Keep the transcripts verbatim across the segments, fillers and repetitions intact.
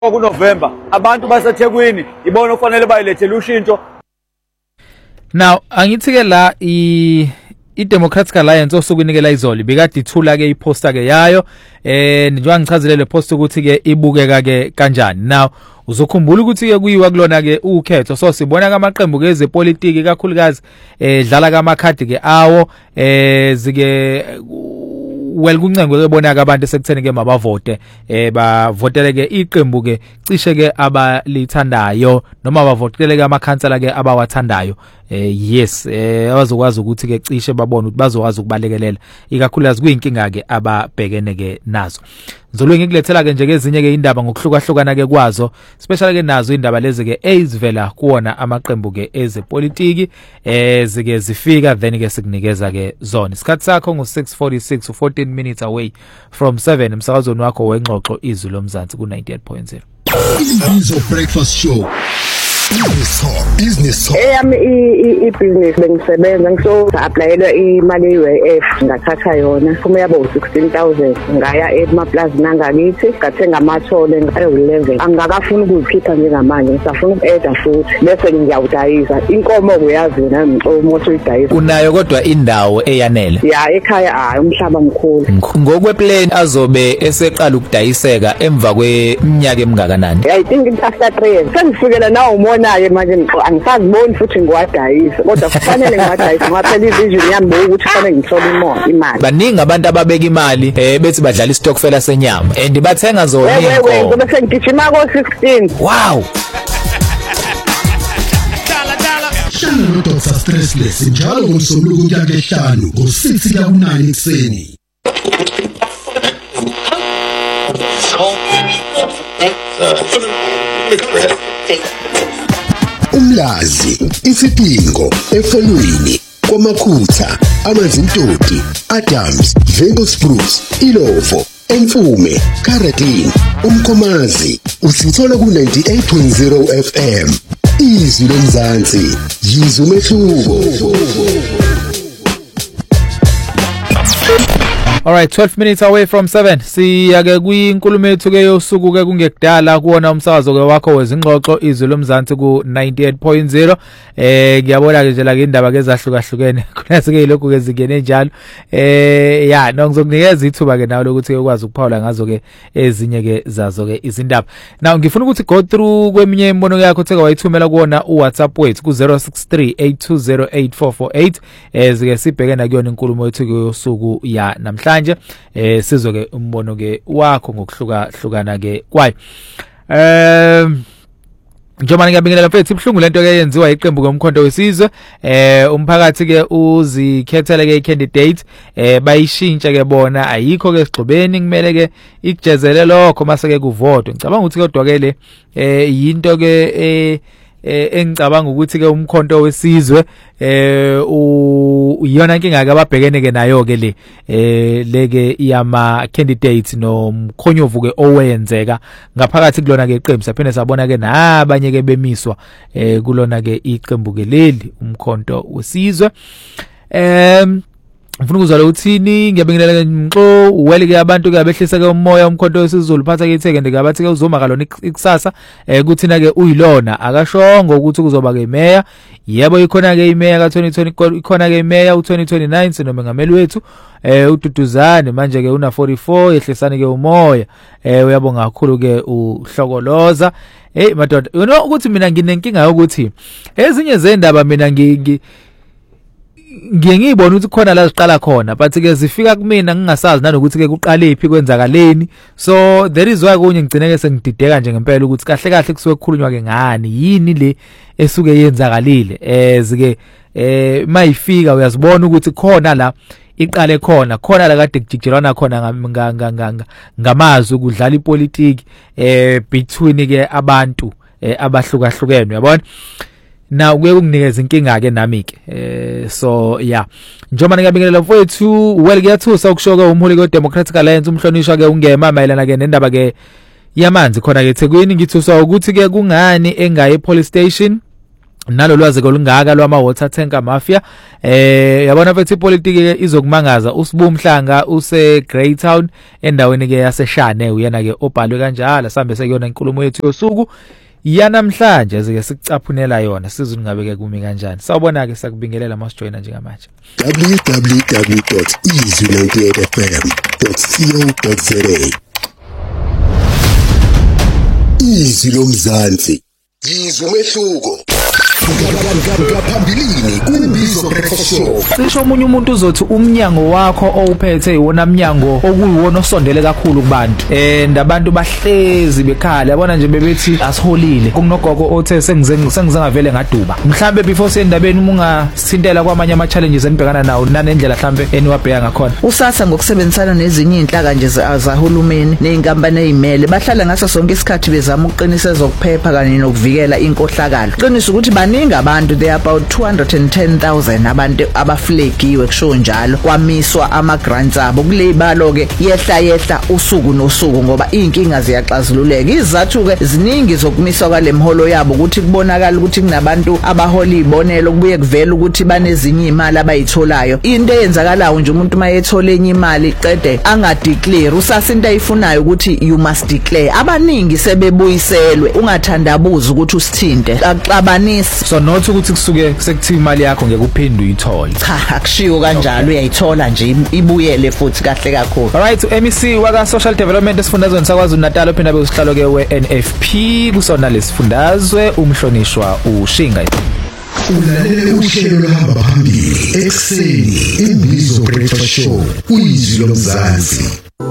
kuNovember abantu baseThekwini ibona ofanele bayilethele ushintsho. Now angithi ke la i iDemocratic Alliance osukunikela izolo bekade ithula ke iposter ke yayo eh njengoba ngichazile le poster ukuthi ke ibukeka ke kanjani. Now uzokhumbula ukuthi ke kuyiwa kulona ke ukhetho so sibona ke amaqembu ke ezepolitiki kakhulukazi eh dlala kamakhadi ke awo eh zike well kuncengo ke bona ke abantu sekutheni ke mabavote eh bavotele ke iqembu ke cishe ke abalithandayo noma bavotele ke amakhansela ke abawathandayo eh yes eh abazokwazi ukuthi ke cishe babone ukuthi bazokwazi ukubalekelela ikakhulukazi kuyinkinga ke ababhekene ke nazo. Ngizolwe ngikulethela ke nje ke ezinye ke indaba ngokuhlukahlukana ke kwazo especially ke nazo indaba lezi ke ezivela kuona amaqembu ke ezepolitiki eh zike zifika then ke sikunikeza ke zone. Isikhathi sakho ngo six forty-six u fourteen minutes away from seven emsakazweni wakho wengxoxo izwi lomzansi ku ninety-eight point zero. Izo breakfast show. Business Talk, Business Talk. Eyami i-business bengisebenza ngiso applyela imali ye-U I F ngathatha yona kuma yabo sixteen thousand ngaya emaplaza nangakithi ngathenga amathole ngayo eleven angakafuni ukuzikhipha njengamanje ngisafuna uku-add futhi bese ngiyawudayisa inkomo kuyazi na ngixomoto idayisa unayo kodwa indawo eyanele ya ekhaya hayi umhlaba mkhulu ngokweplan azobe eseqala ukudayiseka emva kweminyaka emingakanani I think after three years sengifikela nawo naye manje angisaziboni futhi ngiwadayisa kodwa kufanele ngiwadayisa ngaphela ivision yami ukuthi kufanele ngithole imali. Baningi abantu ababeka imali eh bethi badlala istokfela senyama and bathenga zona inkomo. Ngoba sengigijima ko sixteen. Wow. Shana no Doctor Stressless njalo ngomsombuluko kuya kehlanu ngo six kuya ku nine ekseni. Umlazi isidingo efolweni kwamaphutha amazintoti Adams Vengo Spruce Ilovo Emfume Karadin Umkhomazi usithola ku ninety-eight point zero F M izwi lomzansi yizwe umehluko. All right, twelve minutes away from seven. Siyake kuyinkulumo yethu ke yosuku ke kungekudala kuona umsakazo ke wakho wezingxoxo izwi lomzansi ku ninety-eight point zero. Eh ngiyabona ke nje la ke indaba ke zahlukahlukene. Kunasike lokho ke zingene njalo. Eh ya no ngizokunikeza ithuba ke nawe lokuthi ukwazi ukuphawula ngazo ke ezinye ke zazo ke izindaba. Now ngifuna ukuthi go through kweminye imbono yakho theka wayithumela kuona uWhatsApp wethu ku zero six three eight two zero eight four four eight. Eh zike sibheke na kuyona inkulumo yethu ke yosuku ya namhlanje. Manje eh sizo ke umbono ke wakho ngokuhluka hlukana ke kwayo um njengoba ngiyabingelela mfethu ibhlungu lento ke yenziwa iqembu komkhonto wesizwe eh umphakathi ke uzikhethele ke candidate eh bayishintsha ke bona ayikho ke sigxobeni kumele ke ikujezele lokho mase ke kuvoto ngicabanga ukuthi kodwa ke le eh yinto ke eh eh engicabanga ukuthi ke umkhonto wesizwe eh uyona inkinga ke ababhekene ke nayo ke le eh leke iyama candidates nomkhonyovu ke owenzeka ngaphakathi kulona ke iqembu saphinde sabona ke nabanye ke bemiswa eh kulona ke iqembu ke leli umkhonto wesizwe em Mfuna ukuzwala uthini ngiyabingelela ngxo uwele ke abantu ke abehlisa ke umoya umkhonto wesizulu phatha ke itheke ndikabathi ke uzoma kalona ikusasa eh kuthina ke uyilona akashongo ukuthi kuzoba ke mayor yebo ikhona ke imayor ka twenty twenty ikhona ke imayor u twenty twenty-nine sinomengameli wethu eh uDuduzane manje ke una forty-four ehlisana ke umoya eh uyabonga kakhulu ke uhlokoloza hey madoda you know ukuthi mina nginenkinga ukuthi ezinye zendaba mina ngi ngiye ngibona ukuthi khona la ziqala khona but ke zifika kumina ngingasazi nanokuthi ke kuqale iphi kwenzakaleni so there is why kunye ngigcine ke sengidideka nje ngempela ukuthi kahle kahle kusuke kukhulunywa ke ngani yini le esuke yenzakalile eh zike eh mayifika uyazibona ukuthi khona la iqale khona khona la kade kujijelwana khona ngamazwi ukudlala ipolitiki eh between ke abantu eh abahlukahlukene uyabona na kuye kunginikeza inkinga ke nami ke eh so yeah njengoba ngiyabingelela mfowethu well kuyathusa ukushoka umholi ke Democratic Alliance umhlonishwa ke ungema mayelana ke nendaba ke yamanzi khona ke eThekwini ngithusa ukuthi ke kungani engayi police station nalolwazi kolungaka lwama water tanker mafia. Eh yabona futhi ipolitiki izokumangaza uSibu Mhlanga use Greytown endaweni ke yaseshane uyena ke obhalwe kanjalo sambe sekuyona inkulumo yethu yosuku yanamhlanje ke sikucaphunela yona sizwe ngabeke kumi kanjani. Sawubona ke sakubingelela masijoyina njengamanje. w w w dot easy ninety-eight f m dot co dot za Izwi lomzansi izwi umehluko ngaphambilini kuMbizo Breakfast Show. Cisho omunye umuntu uzothi umnyango wakho owuphethe iwona mnyango okuyiwona osondele kakhulu kubantu and abantu bahlezi bekhala yabona nje bebethi asiholile kumnogogo othe sengize sengizangavele ngaduba mhlambe before sendabeni umungasithintela kwamanye ama challenges enibhekana nawo nanendlela mhlambe eniwabheka ngakhona. USASSA ngokusebenzisana nezinye inhlaka nje zahulumeni nezinkampani ezimele bahlala ngaso sonke isikhathi bezama ukuqinisa ezokuphepha kanye nokuvikela inkohlakalo. Qinisa ukuthi baningi abantu, there are about two hundred ten thousand abantu abaflegiwe kusho njalo kwamiswa ama grants abo kulebalo ke yehla yehla usuku nosuku ngoba inkinga ziyaxazululeka. Izathu ke ziningi zokumiswa kwale mholo yabo ukuthi kubonakala ukuthi kunabantu abahola ibonelo kubuye kuvela ukuthi banezinye imali abayitholayo. Into eyenzakalayo nje umuntu mayethola enye imali qede angadeclare USASSA into ayifunayo ukuthi you must declare. Abaningi sebebuyiselwe ungathandabuza ukuthi usithinte axabanisi so not ukuthi kusuke sekuthiwa imali yakho ngeke uphinde uyithole. Cha akushiwo kanjalo uyayithola nje ibuyele futhi kahle kakhulu. Alright, u M E C waka Social Development esifundazweni sakwaZulu Natal ophinda bekusihlalo ke we N F P kusona lesifundazwe umhlonishwa uShinga. Ulalele uhlelo lohamba phambili ekseni iMbizo Breakfast Show Izwi lomzansi.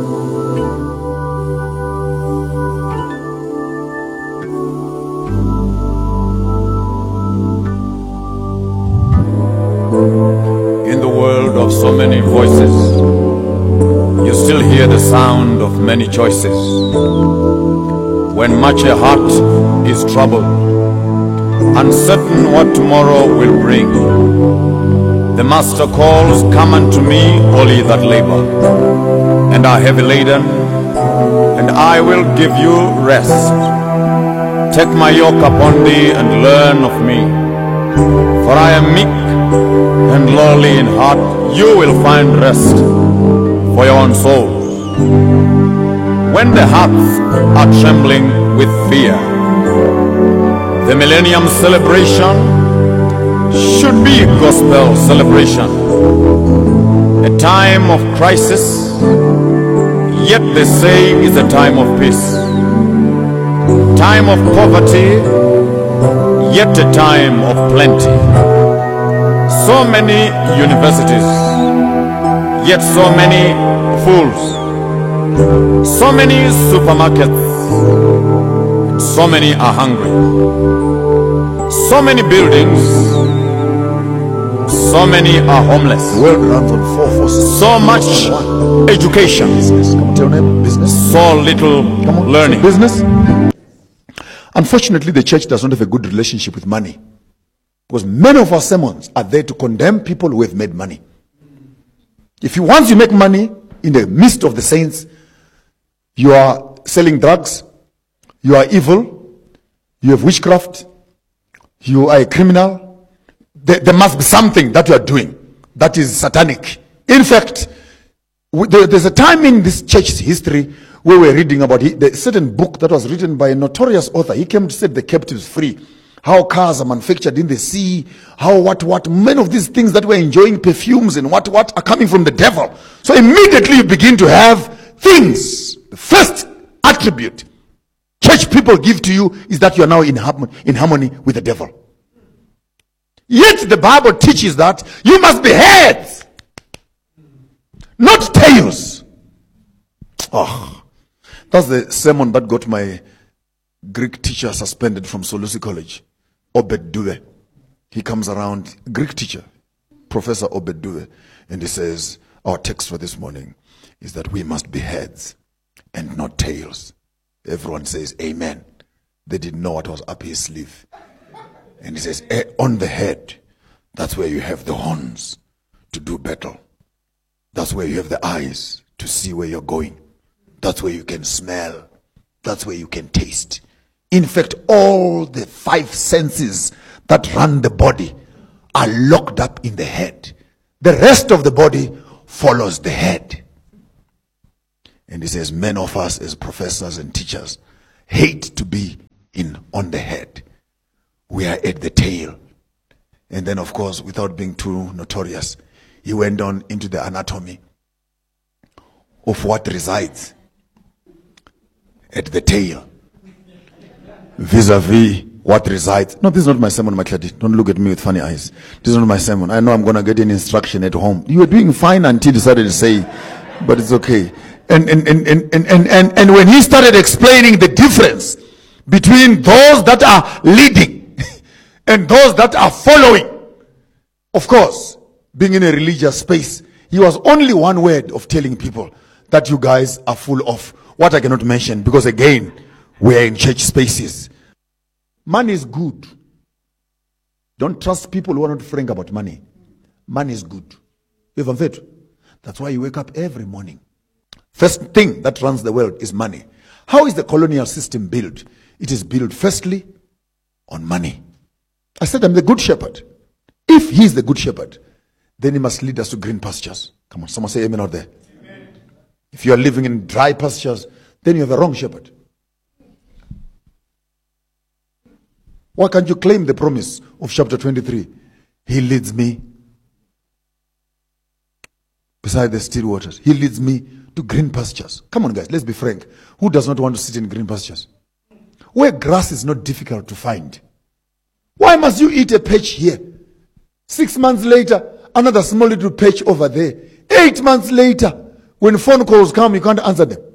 In the world of so many voices, you still hear the sound of many choices. When much a heart is troubled, uncertain what tomorrow will bring, the Master calls, "Come unto me, all ye that labor and are heavy laden, and I will give you rest. Take my yoke upon thee and learn of me, for I am meek and lowly in heart. You will find rest for your own souls." When the hearts are trembling with fear, the Millennium Celebration should be a gospel celebration. A time of crisis, yet they say is a time of peace. Time of poverty, yet a time of plenty. So many universities, yet so many fools. So many supermarkets, so many are hungry. So many buildings, so many are homeless. The world runs on four forces. So much education, Business. Come on, tell them business. so little Come on, learning. business. Unfortunately, the church does not have a good relationship with money, because many of our sermons are there to condemn people who have made money. If you once you make money in the midst of the saints, you are selling drugs, you are evil, you have witchcraft, you are a criminal. There, there must be something that you are doing that is satanic. In fact, w- there- there's a time in this church's history where we're reading about he- the certain book that was written by a notorious author. He came to set the captives free. How cars are manufactured in the sea, how what what many of these things that we're enjoying, perfumes and what what are coming from the devil. So immediately you begin to have things. The first attribute church people give to you is that you are now in harmony, in harmony with the devil. Yet the Bible teaches that you must be heads, not tails. Oh, that's the sermon that got my Greek teacher suspended from Solusi College, Obed Dube. He comes around, Greek teacher, Professor Obed Dube, and he says, our text for this morning is that we must be heads and not tails. Everyone says amen. They didn't know what was up his sleeve. And he says, eh, on the head, that's where you have the horns to do battle. That's where you have the eyes to see where you're going. That's where you can smell. That's where you can taste. In fact, all the five senses that run the body are locked up in the head. The rest of the body follows the head. And he says, many of us as professors and teachers hate to be in on the head. We are at the tail. And then, of course, without being too notorious, he went on into the anatomy of what resides at the tail, vis-a-vis what resides. No, this is not my sermon, Makladi. Don't look at me with funny eyes. This is not my sermon. I know I'm going to get an instruction at home. You were doing fine until you started to say, but it's okay. And, and, and, and, and, and, and, and when he started explaining the difference between those that are leading and those that are following, of course, being in a religious space, he was only one word of telling people that you guys are full of what I cannot mention, because again, we are in church spaces. Money is good. Don't trust people who are not frank about money. Money is good. That's why you wake up every morning. First thing that runs the world is money. How is the colonial system built? It is built firstly on money. I said I'm the good shepherd. If he is the good shepherd, then he must lead us to green pastures. Come on, someone say amen out there. Amen. If you are living in dry pastures, then you have a wrong shepherd. Why can't you claim the promise of chapter twenty-three? He leads me beside the still waters. He leads me to green pastures. Come on, guys, let's be frank. Who does not want to sit in green pastures? Where grass is not difficult to find. Why must you eat a patch here? Six months later, another small little patch over there. Eight months later, when phone calls come, you can't answer them.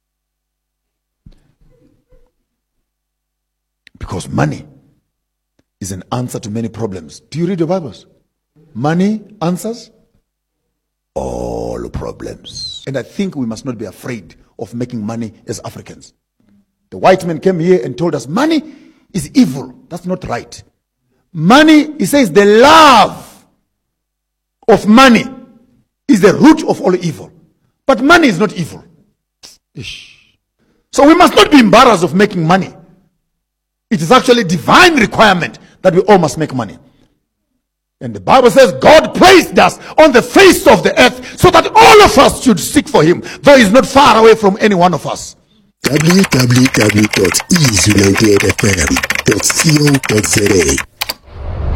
Because money is an answer to many problems. Do you read your Bibles? Money answers all problems. And I think we must not be afraid of making money as Africans. The white man came here and told us money is evil. That's not right. Money, he says, the love of money is the root of all evil. But money is not evil. Ish. So we must not be embarrassed of making money. It is actually a divine requirement that we all must make money. And the Bible says God placed us on the face of the earth so that all of us should seek for him, though he's not far away from any one of us. w w w dot easy ninety-eight f m dot co dot za